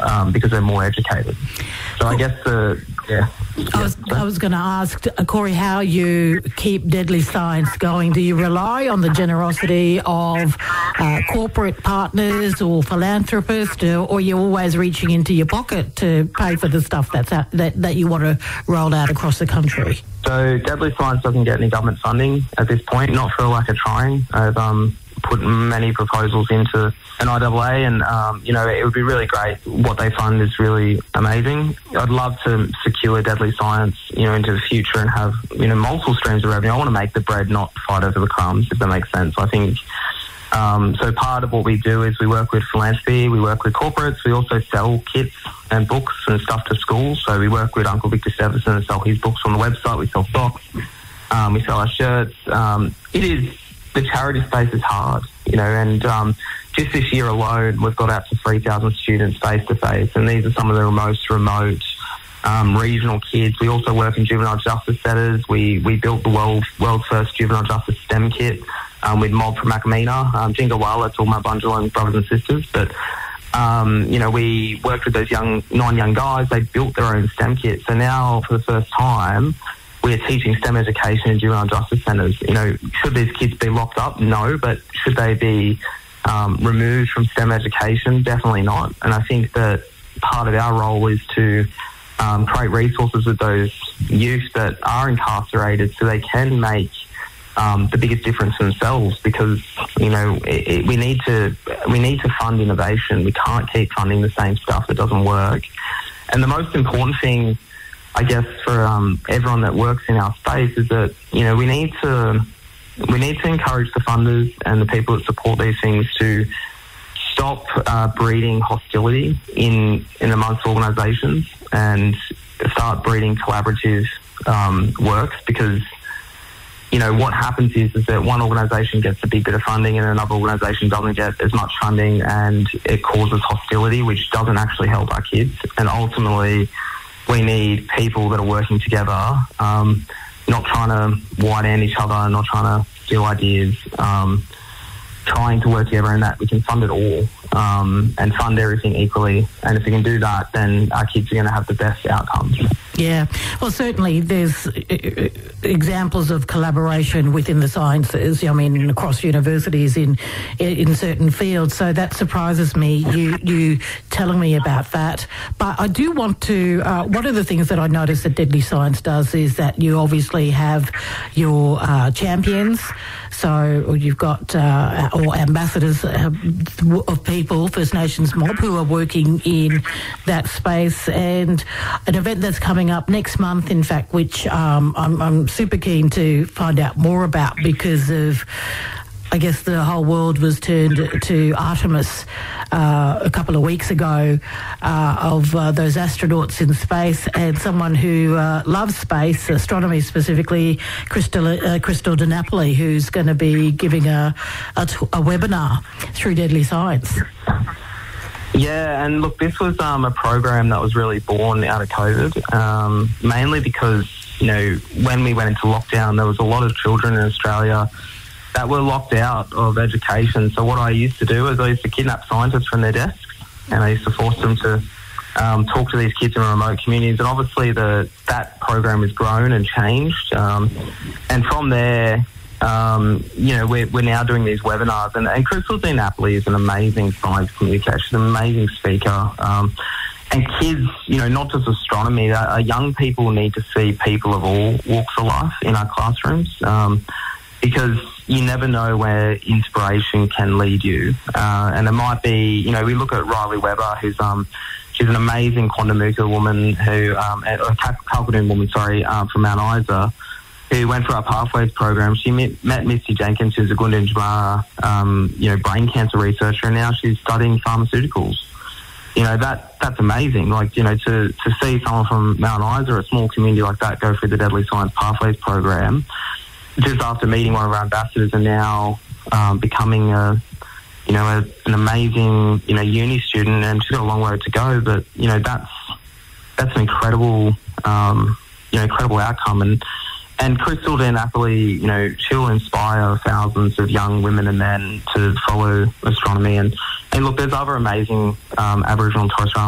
because they're more educated. So I guess I was going to ask, Corey, how you keep Deadly Science going. Do you rely on the generosity of corporate partners or philanthropists, or are you always reaching into your pocket to pay for the stuff that you want to roll out across the country? So Deadly Science doesn't get any government funding at this point, not for lack of trying. I've put many proposals into an IAA, and it would be really great. What they fund is really amazing. I'd love to secure Deadly Science, into the future and have, multiple streams of revenue. I want to make the bread, not fight over the crumbs, if that makes sense. I think, so part of what we do is we work with philanthropy, we work with corporates, we also sell kits and books and stuff to schools. So we work with Uncle Victor Severson and sell his books on the website. We sell socks, we sell our shirts. The charity space is hard, and just this year alone, we've got out to 3,000 students face-to-face, and these are some of the most remote regional kids. We also work in juvenile justice centres. We built the world's first juvenile justice STEM kit with Mob from Makamina, Jingawala to all my Bunjalung brothers and sisters. But, we worked with those 9 young guys. They built their own STEM kit. So now, for the first time, we're teaching STEM education in juvenile justice centres. Should these kids be locked up? No, but should they be removed from STEM education? Definitely not. And I think that part of our role is to create resources with those youth that are incarcerated so they can make the biggest difference themselves, because we need to fund innovation. We can't keep funding the same stuff that doesn't work. And the most important thing, I guess, for everyone that works in our space is that we need to encourage the funders and the people that support these things to stop breeding hostility in amongst organisations and start breeding collaborative works, because what happens is that one organisation gets a big bit of funding and another organisation doesn't get as much funding, and it causes hostility, which doesn't actually help our kids. And ultimately, we need people that are working together, not trying to white-hand each other, not trying to steal ideas, trying to work together, and that we can fund it all and fund everything equally. And if we can do that, then our kids are going to have the best outcomes. Yeah, well, certainly there's examples of collaboration within the sciences, across universities in certain fields, so that surprises me, you telling me about that. But I do want to, one of the things that I noticed that Deadly Science does is that you obviously have your champions, so you've got, or ambassadors of people, First Nations mob, who are working in that space, and an event that's coming up next month, in fact, which I'm super keen to find out more about, because of, I guess, the whole world was turned to Artemis a couple of weeks ago, of those astronauts in space, and someone who loves space, astronomy specifically, Crystal De Napoli, who's going to be giving a webinar through Deadly Science. Yeah, and look, this was a program that was really born out of COVID, mainly because, when we went into lockdown, there was a lot of children in Australia that were locked out of education. So what I used to do is I used to kidnap scientists from their desks, and I used to force them to talk to these kids in remote communities. And obviously that program has grown and changed. And from there, we're now doing these webinars, and Crystal De Napoli is an amazing science communicator. She's an amazing speaker. And kids, not just astronomy, young people need to see people of all walks of life in our classrooms, because you never know where inspiration can lead you. And it might be, we look at Riley Weber, who's she's an amazing Quandamooka woman who, a Kalkadoon woman, from Mount Isa, who went through our Pathways program. She met Misty Jenkins, who's a Gunditjmara, brain cancer researcher, and now she's studying pharmaceuticals. That's amazing. To see someone from Mount Isa, a small community like that, go through the Deadly Science Pathways program, just after meeting one of our ambassadors and now becoming an amazing, uni student, and she's got a long way to go. But that's an incredible, incredible outcome. And Crystal De Napoli, she'll inspire thousands of young women and men to follow astronomy. And look, there's other amazing Aboriginal and Torres Strait